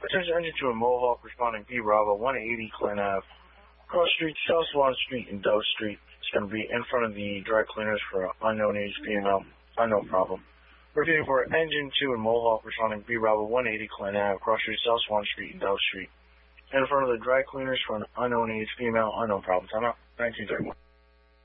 Attention engine to a Mohawk responding B Bravo 180 Clinton Ave. Cross Street, South Swan Street, and Dove Street. It's going to be in front of the dry cleaners for unknown age female. Unknown problem. Repeating for engine 2 and Mohawk responding B Bravo 180 Clinton Ave. Cross Street, South Swan Street, and Dove Street. In front of the dry cleaners for an unknown age female. Unknown problem. Time out. 1931.